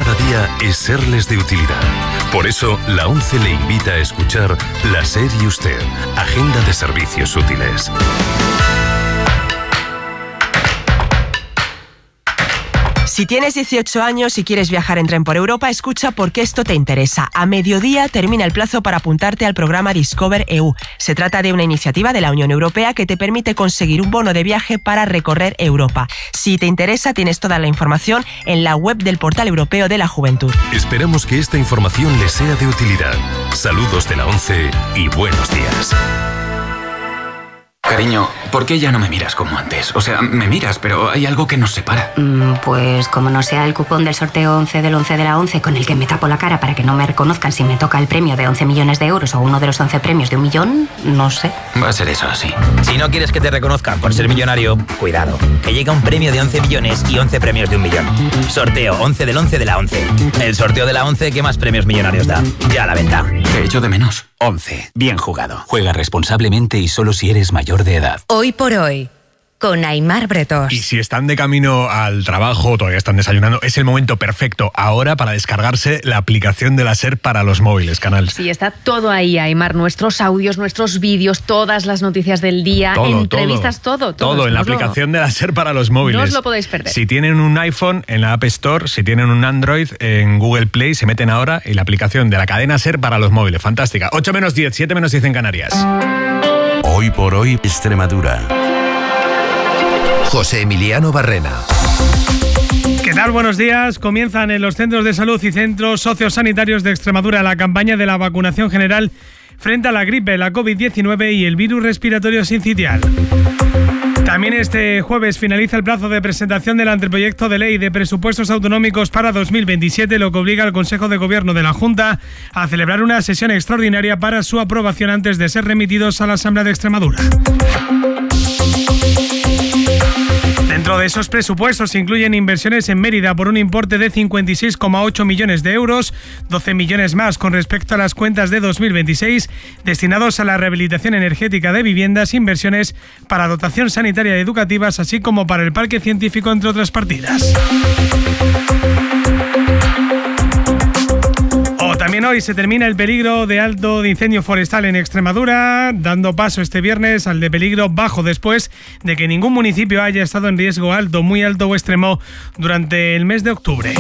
cada día es serles de utilidad. Por eso, la ONCE le invita a escuchar La SER y Usted, Agenda de Servicios Útiles. Si tienes 18 años y quieres viajar en tren por Europa, escucha porque esto te interesa. A mediodía termina el plazo para apuntarte al programa Discover EU. Se trata de una iniciativa de la Unión Europea que te permite conseguir un bono de viaje para recorrer Europa. Si te interesa, tienes toda la información en la web del Portal Europeo de la Juventud. Esperamos que esta información les sea de utilidad. Saludos de la ONCE y buenos días. Cariño, ¿por qué ya no me miras como antes? O sea, me miras, pero hay algo que nos separa. Pues como no sea el cupón del sorteo 11 del 11 de la 11 con el que me tapo la cara para que no me reconozcan si me toca el premio de 11 millones de euros o uno de los 11 premios de 1 millón, no sé. Va a ser eso así. Si no quieres que te reconozcan por ser millonario, cuidado, que llega un premio de 11 millones y 11 premios de 1 millón. Sorteo 11 del 11 de la 11. El sorteo de la 11 que más premios millonarios da. Ya a la venta. Te echo de menos. 11. Bien jugado. Juega responsablemente y solo si eres mayor de edad. Hoy por hoy, con Aimar Bretós. Y si están de camino al trabajo, todavía están desayunando, es el momento perfecto ahora para descargarse la aplicación de la SER para los móviles, Canal. Sí, está todo ahí, Aimar. Nuestros audios, nuestros vídeos, todas las noticias del día, entrevistas, todo. Todo en la aplicación de la SER para los móviles. No os lo podéis perder. Si tienen un iPhone, en la App Store, si tienen un Android, en Google Play, se meten ahora en la aplicación de la cadena SER para los móviles. Fantástica. 8 menos 10, 7 menos 10 en Canarias. Hoy por hoy, Extremadura. José Emiliano Barrena. ¿Qué tal? Buenos días. Comienzan en los centros de salud y centros sociosanitarios de Extremadura la campaña de la vacunación general frente a la gripe, la COVID-19 y el virus respiratorio sincitial. También este jueves finaliza el plazo de presentación del anteproyecto de ley de presupuestos autonómicos para 2027, lo que obliga al Consejo de Gobierno de la Junta a celebrar una sesión extraordinaria para su aprobación antes de ser remitidos a la Asamblea de Extremadura. Dentro de esos presupuestos se incluyen inversiones en Mérida por un importe de 56,8 millones de euros, 12 millones más con respecto a las cuentas de 2026, destinados a la rehabilitación energética de viviendas, inversiones para dotación sanitaria y educativas, así como para el parque científico, entre otras partidas. También hoy se termina el peligro de alto de incendio forestal en Extremadura, dando paso este viernes al de peligro bajo después de que ningún municipio haya estado en riesgo alto, muy alto o extremo durante el mes de octubre.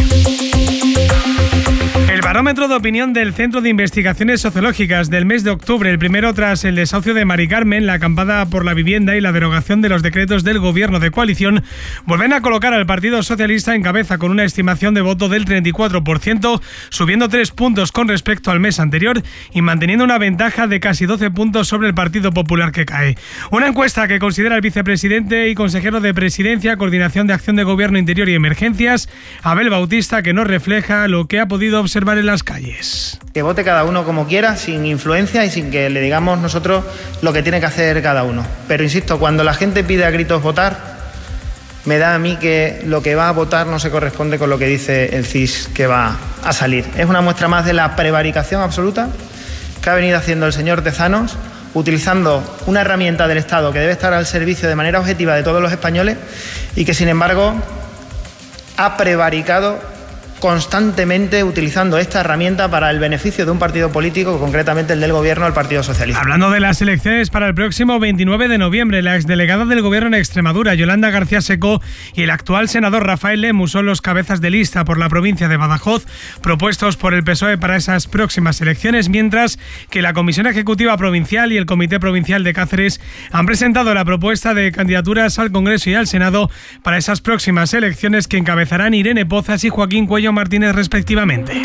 El barómetro de opinión del Centro de Investigaciones Sociológicas del mes de octubre, el primero tras el desahucio de Mari Carmen, la acampada por la vivienda y la derogación de los decretos del gobierno de coalición, vuelven a colocar al Partido Socialista en cabeza con una estimación de voto del 34%, subiendo 3 puntos con respecto al mes anterior y manteniendo una ventaja de casi 12 puntos sobre el Partido Popular, que cae. Una encuesta que considera el vicepresidente y consejero de Presidencia, Coordinación de Acción de Gobierno Interior y Emergencias, Abel Bautista, que no refleja lo que ha podido observar en las calles. Que vote cada uno como quiera, sin influencia y sin que le digamos nosotros lo que tiene que hacer cada uno. Pero insisto, cuando la gente pide a gritos votar, me da a mí que lo que va a votar no se corresponde con lo que dice el CIS que va a salir. Es una muestra más de la prevaricación absoluta que ha venido haciendo el señor Tezanos, utilizando una herramienta del Estado que debe estar al servicio de manera objetiva de todos los españoles y que, sin embargo, ha prevaricado constantemente utilizando esta herramienta para el beneficio de un partido político, concretamente el del gobierno, el Partido Socialista. Hablando de las elecciones para el próximo 29 de noviembre, la exdelegada del gobierno en Extremadura, Yolanda García Secó, y el actual senador Rafael Lemus son los cabezas de lista por la provincia de Badajoz, propuestos por el PSOE para esas próximas elecciones, mientras que la Comisión Ejecutiva Provincial y el Comité Provincial de Cáceres han presentado la propuesta de candidaturas al Congreso y al Senado para esas próximas elecciones, que encabezarán Irene Pozas y Joaquín Cuello Martínez respectivamente.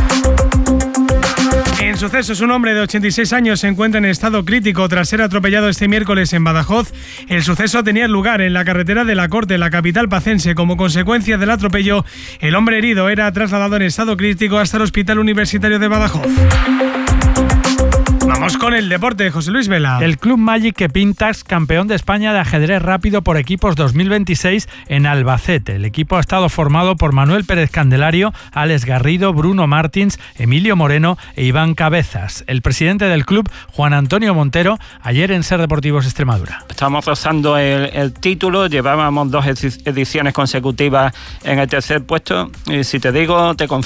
En sucesos, un hombre de 86 años se encuentra en estado crítico tras ser atropellado este miércoles en Badajoz. El suceso tenía lugar en la carretera de la Corte, la capital pacense. Como consecuencia del atropello, el hombre herido era trasladado en estado crítico hasta el Hospital Universitario de Badajoz. Vamos con el deporte, José Luis Vela. El Club Magic Pintas, campeón de España de ajedrez rápido por equipos 2026 en Albacete. El equipo ha estado formado por Manuel Pérez Candelario, Alex Garrido, Bruno Martins, Emilio Moreno e Iván Cabezas. El presidente del club, Juan Antonio Montero, ayer en Ser Deportivos Extremadura. Estamos rozando el título, llevábamos 2 ediciones consecutivas en el tercer puesto y si te digo, te confío.